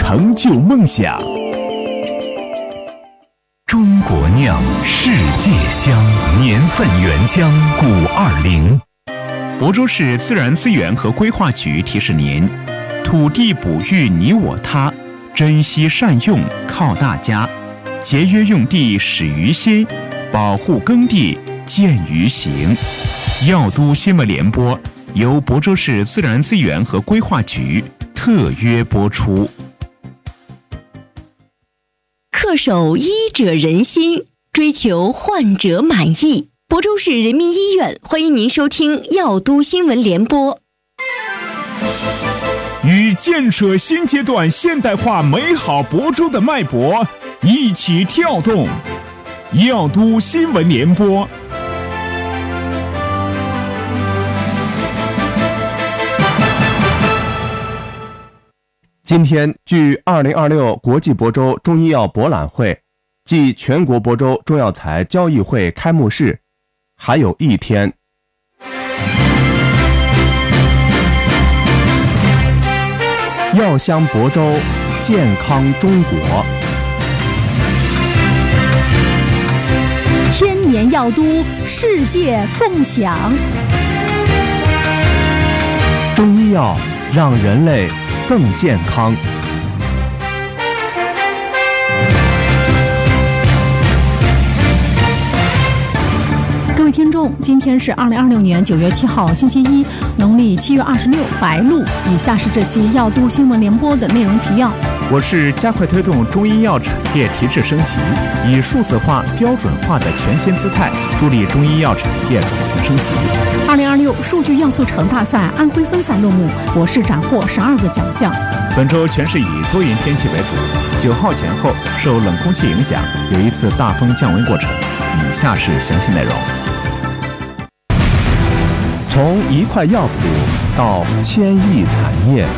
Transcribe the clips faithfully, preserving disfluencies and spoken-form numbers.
成就梦想。 中国酿，世界香，年份原浆古二零。 亳州市自然资源和规划局提示您：土地哺育你我他，珍惜善用靠大家，节约用地始于心，保护耕地见于行。药都新闻联播由亳州市自然资源和规划局特约播出。 恪守医者仁心，追求患者满意。亳州市人民医院欢迎您收听药都新闻联播。 与建设新阶段现代化美好亳州的脉搏一起跳动，药都新闻联播。 今天，距二零二六国际亳州中医药博览会暨全国亳州中药材交易会开幕式还有一天。药香亳州，健康中国。 千年药都，世界共享。 中医药让人类更健康。 各位听众，今天是二零二六年九月七号，星期一，农历七月二十六，白露。以下是这期药都新闻联播的内容提要。 我市加快推动中医药产业提质升级，以数字化、标准化的全新姿态，助力中医药产业转型升级。 二零二六数据要素城大赛安徽分赛落幕，我市斩获十二个奖项。 本周全市以多云天气为主，九号前后受冷空气影响，有一次大风降温过程。以下是详细内容。 从一块药谱到千亿产业。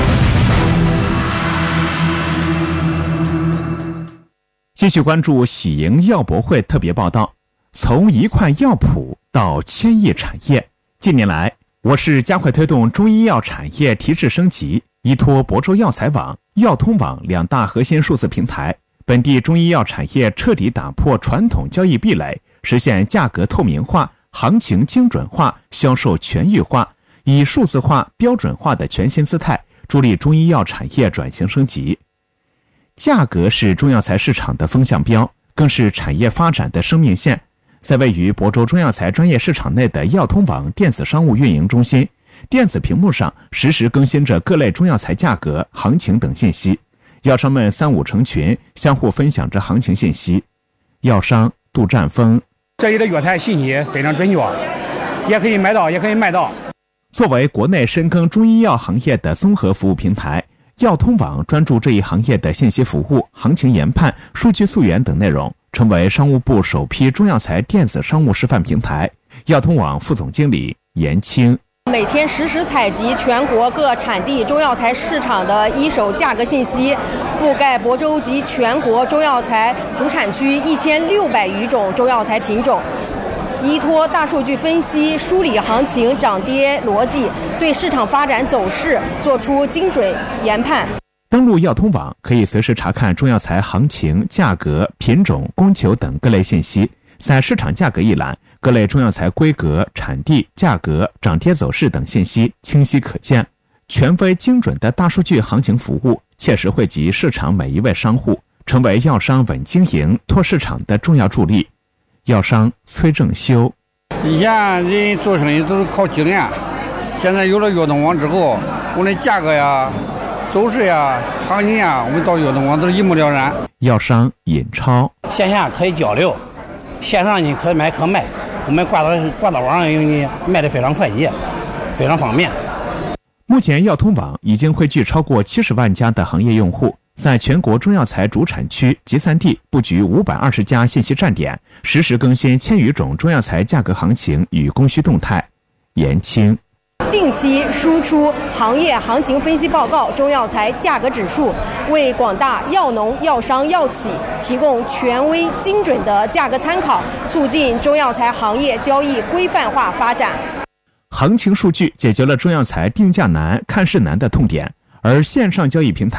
继续关注喜迎药博会特别报道，从一块药谱到千亿产业。近年来，我市加快推动中医药产业提质升级，依托亳州药材网、药通网两大核心数字平台，本地中医药产业彻底打破传统交易壁垒，实现价格透明化、行情精准化、销售全域化，以数字化、标准化的全新姿态，助力中医药产业转型升级。价格是中药材市场的风向标，更是产业发展的生命线。在位于亳州中药材专业市场内的药通网电子商务运营中心，电子屏幕上实时更新着各类中药材价格、行情等信息，药商们三五成群，相互分享着行情信息。药商杜占峰： 这里的药材信息非常准确，也可以买到，也可以卖到。 作为国内深耕中医药行业的综合服务平台，药通网专注这一行业的信息服务、行情研判、数据溯源等内容，成为商务部首批中药材电子商务示范平台。药通网副总经理严青： 每天实时采集全国各产地中药材市场的一手价格信息，覆盖亳州及全国中药材主产区一千六百余种中药材品种，依托大数据分析，梳理行情涨跌逻辑，对市场发展走势做出精准研判。 登录药通网，可以随时查看中药材行情、价格、品种、供求等各类信息。在市场价格一栏，各类中药材规格、产地、价格、涨跌走势等信息清晰可见。权威精准的大数据行情服务，切实惠及市场每一位商户，成为药商稳经营、拓市场的重要助力。药商崔正修： 以前人做生意都是靠经验，现在有了药通网之后，我们价格呀、走势呀、行情呀，我们到药通网都是一目了然。 药商尹超： 线下可以交流，线上你可买可卖，我们挂到挂到网上，你卖的非常快捷，非常方便。 目前药通网已经汇聚超过七十万家的行业用户，在全国中药材主产区集散地布局五百二十家信息站点，实时更新千余种中药材价格行情与供需动态。严青： 定期输出行业行情分析报告、中药材价格指数，为广大药农、药商、药企提供权威精准的价格参考，促进中药材行业交易规范化发展。 行情数据解决了中药材定价难、看市难的痛点，而线上交易平台